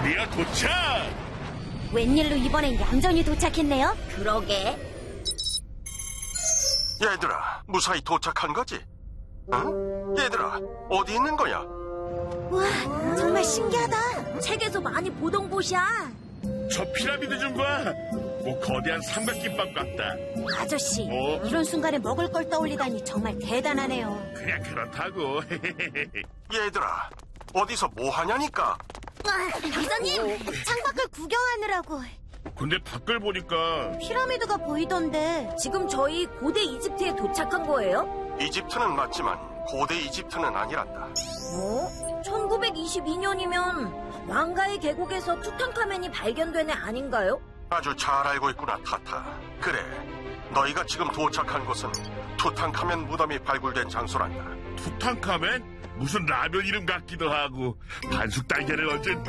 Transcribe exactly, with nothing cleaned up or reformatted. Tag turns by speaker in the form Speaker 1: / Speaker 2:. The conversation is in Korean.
Speaker 1: 드디어 도착!
Speaker 2: 웬일로 이번엔 얌전히 도착했네요? 그러게.
Speaker 3: 얘들아, 무사히 도착한 거지? 응? 얘들아, 어디 있는 거야?
Speaker 2: 와, 정말 신기하다. 책에서 많이 보던 곳이야.
Speaker 1: 저 피라미드 좀 봐. 뭐 거대한 삼각김밥 같다.
Speaker 2: 아저씨,
Speaker 1: 어?
Speaker 2: 이런 순간에 먹을 걸 떠올리다니 정말 대단하네요.
Speaker 1: 그냥 그렇다고.
Speaker 3: 얘들아, 어디서 뭐 하냐니까?
Speaker 2: 아, 기사님, 창밖을 구경하느라고.
Speaker 1: 근데 밖을 보니까
Speaker 2: 피라미드가 보이던데. 지금 저희 고대 이집트에 도착한 거예요?
Speaker 3: 이집트는 맞지만 고대 이집트는 아니란다.
Speaker 2: 어? 천구백이십이 년이면 왕가의 계곡에서 투탕카멘이 발견된 애 아닌가요?
Speaker 3: 아주 잘 알고 있구나, 타타. 그래, 너희가 지금 도착한 곳은 투탕카멘 무덤이 발굴된 장소란다.
Speaker 1: 투탕카멘? 무슨 라면 이름 같기도 하고 반숙 달걀을 얹은